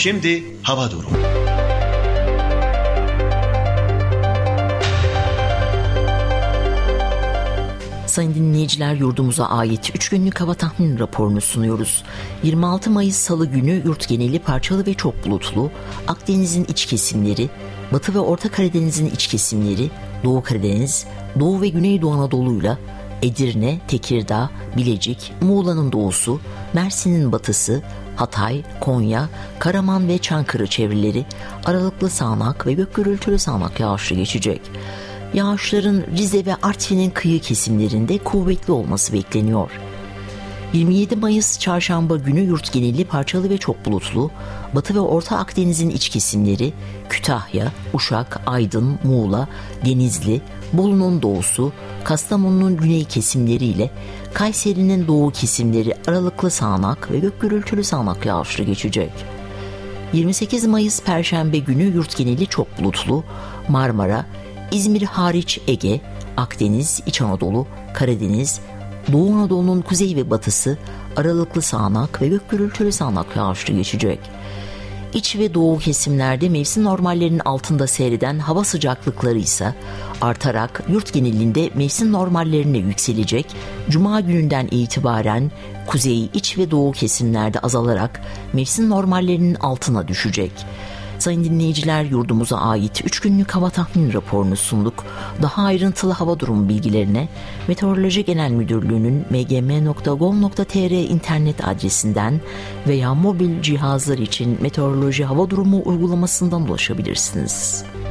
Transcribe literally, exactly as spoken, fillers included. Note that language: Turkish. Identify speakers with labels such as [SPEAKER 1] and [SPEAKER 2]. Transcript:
[SPEAKER 1] Şimdi hava durumu.
[SPEAKER 2] Sayın dinleyiciler, yurdumuza ait üç günlük hava tahmin raporunu sunuyoruz. yirmi altı Mayıs Salı günü yurt geneli parçalı ve çok bulutlu, Akdeniz'in iç kesimleri, Batı ve Orta Karadeniz'in iç kesimleri, Doğu Karadeniz, Doğu ve Güneydoğu Anadolu'yla Edirne, Tekirdağ, Bilecik, Muğla'nın doğusu, Mersin'in batısı, Hatay, Konya, Karaman ve Çankırı çevreleri aralıklı sağanak ve gök gürültülü sağanak yağışlı geçecek. Yağışların Rize ve Artvin'in kıyı kesimlerinde kuvvetli olması bekleniyor. yirmi yedi Mayıs Çarşamba günü yurt geneli parçalı ve çok bulutlu, Batı ve Orta Akdeniz'in iç kesimleri, Kütahya, Uşak, Aydın, Muğla, Denizli, Bolu'nun doğusu, Kastamonu'nun güney kesimleriyle Kayseri'nin doğu kesimleri aralıklı sağanak ve gök gürültülü sağanak yağışlı geçecek. yirmi sekiz Mayıs Perşembe günü yurt geneli çok bulutlu, Marmara, İzmir hariç Ege, Akdeniz, İç Anadolu, Karadeniz, Doğu Anadolu'nun kuzey ve batısı aralıklı sağanak ve gök gürültülü sağanak yağışlı geçecek. İç ve doğu kesimlerde mevsim normallerinin altında seyreden hava sıcaklıkları ise artarak yurt genelinde mevsim normallerine yükselecek. Cuma gününden itibaren kuzey, iç ve doğu kesimlerde azalarak mevsim normallerinin altına düşecek. Sayın dinleyiciler, yurdumuza ait üç günlük hava tahmin raporunu sunduk. Daha ayrıntılı hava durumu bilgilerine Meteoroloji Genel Müdürlüğü'nün m g m nokta gov nokta t r internet adresinden veya mobil cihazlar için meteoroloji hava durumu uygulamasından ulaşabilirsiniz.